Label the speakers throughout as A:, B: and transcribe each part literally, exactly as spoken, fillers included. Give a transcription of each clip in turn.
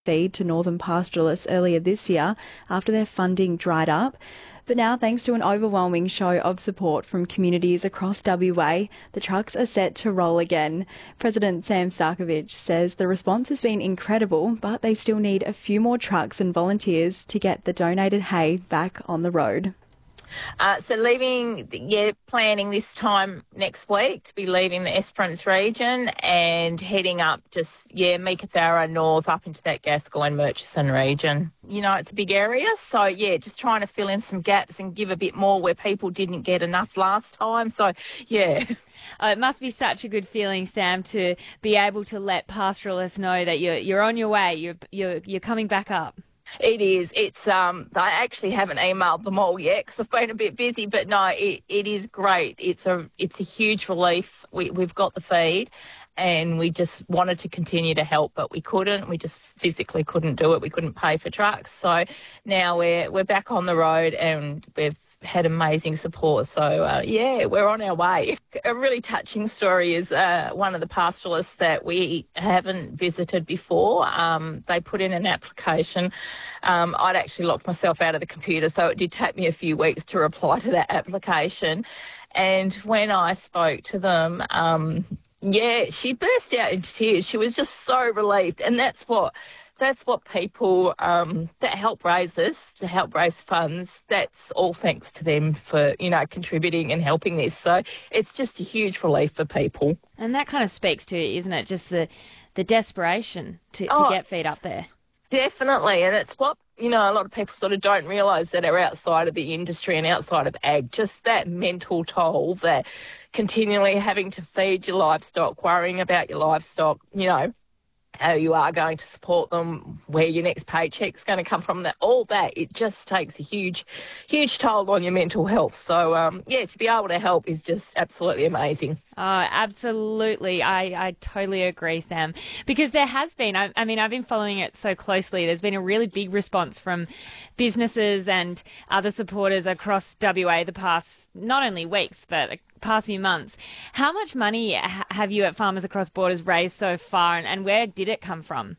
A: feed to northern pastoralists earlier this year after their funding dried up. But now, thanks to an overwhelming show of support from communities across W A, the trucks are set to roll again. President Sam Starkovich says the response has been incredible, but they still need a few more trucks and volunteers to get the donated hay back on the road.
B: Uh, so leaving, yeah, planning this time next week to be leaving the Esperance region and heading up just, yeah, Meekatharra north up into that Gascoyne Murchison region. You know, it's a big area, so, yeah, just trying to fill in some gaps and give a bit more where people didn't get enough last time. So, yeah.
C: Oh, it must be such a good feeling, Sam, to be able to let pastoralists know that you're you're on your way, you're you're you're coming back up.
B: It is. It's. Um. I actually haven't emailed them all yet because I've been a bit busy. But no, it, it is great. It's a it's a huge relief. We we've got the feed, and we just wanted to continue to help, but we couldn't. We just physically couldn't do it. We couldn't pay for trucks. So now we're we're back on the road, and we've had amazing support. So, uh, yeah, we're on our way. A really touching story is uh, one of the pastoralists that we haven't visited before. Um, they put in an application. Um, I'd actually locked myself out of the computer, so it did take me a few weeks to reply to that application. And when I spoke to them, um, yeah, she burst out into tears. She was just so relieved. And that's what... That's what people um, that help raise this, to help raise funds, that's all thanks to them for, you know, contributing and helping this. So it's just a huge relief for people.
C: And that kind of speaks to, isn't it, just the, the desperation to,
B: oh,
C: to get feed up there.
B: Definitely. And it's what, you know, a lot of people sort of don't realise that are outside of the industry and outside of ag, just that mental toll that continually having to feed your livestock, worrying about your livestock, you know, how you are going to support them, where your next paycheck's going to come from, that all that, it just takes a huge, huge toll on your mental health. So, um, yeah, to be able to help is just absolutely amazing.
C: Oh, absolutely. I, I totally agree, Sam, because there has been, I, I mean, I've been following it so closely. There's been a really big response from businesses and other supporters across W A the past, not only weeks, but past few months. How much money ha- have you at Farmers Across Borders raised so far, and, and where did it come from?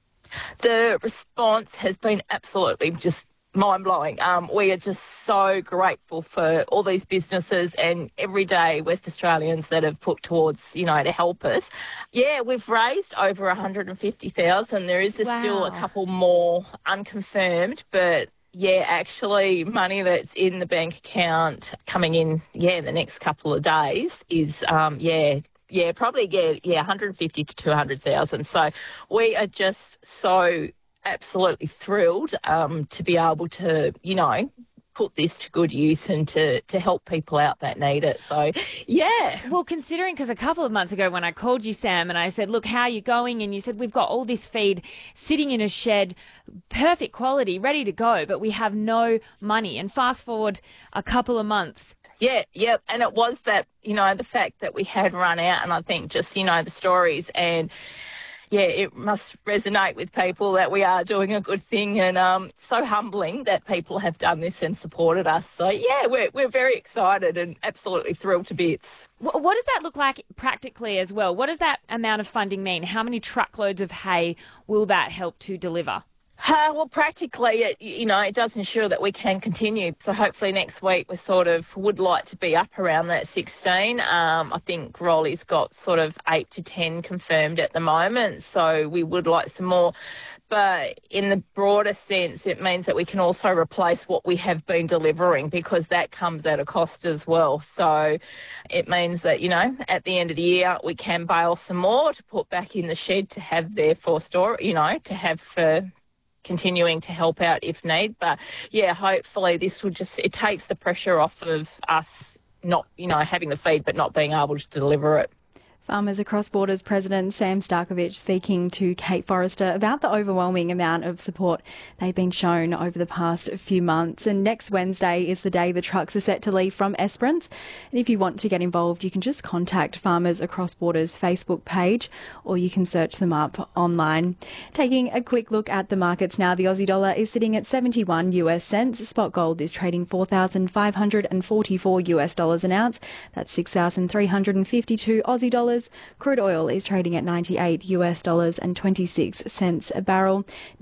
B: The response has been absolutely just mind-blowing. Um, we are just so grateful for all these businesses and everyday West Australians that have put towards, you know, to help us. Yeah, we've raised over one hundred fifty thousand dollars. There is
C: Wow.
B: still a couple more unconfirmed, but yeah, actually money that's in the bank account coming in, yeah, in the next couple of days is, um, yeah, yeah, probably, yeah, yeah, one hundred fifty to two hundred thousand. So we are just so absolutely thrilled um, to be able to, you know, put this to good use and to, to help people out that need it. So, yeah.
C: Well, considering, because a couple of months ago when I called you, Sam, and I said, look, how are you going? And you said, we've got all this feed sitting in a shed, perfect quality, ready to go, but we have no money. And fast forward a couple of months.
B: Yeah, yeah. And it was that, you know, the fact that we had run out, and I think just, you know, the stories and, yeah, it must resonate with people that we are doing a good thing, and um, so humbling that people have done this and supported us. So, yeah, we're we're very excited and absolutely thrilled to bits.
C: What, what does that look like practically as well? What does that amount of funding mean? How many truckloads of hay will that help to deliver?
B: Uh, well, practically, it, you know, it does ensure that we can continue. So hopefully next week we sort of would like to be up around that sixteen. Um, I think Rolly's got sort of eight to ten confirmed at the moment, so we would like some more. But in the broader sense, it means that we can also replace what we have been delivering, because that comes at a cost as well. So it means that, you know, at the end of the year, we can bale some more to put back in the shed to have there for store, you know, to have for continuing to help out if need. But yeah, hopefully this will just, it takes the pressure off of us not, you know, having the feed but not being able to deliver it.
A: Farmers Across Borders President Sam Starkovich speaking to Kate Forrester about the overwhelming amount of support they've been shown over the past few months. And next Wednesday is the day the trucks are set to leave from Esperance. And if you want to get involved, you can just contact Farmers Across Borders Facebook page, or you can search them up online. Taking a quick look at the markets now, the Aussie dollar is sitting at seventy-one US cents. Spot gold is trading four thousand five hundred forty-four US dollars an ounce. That's six thousand three hundred fifty-two Aussie dollars. dollars. Crude oil is trading at ninety-eight US dollars and twenty-six cents a barrel.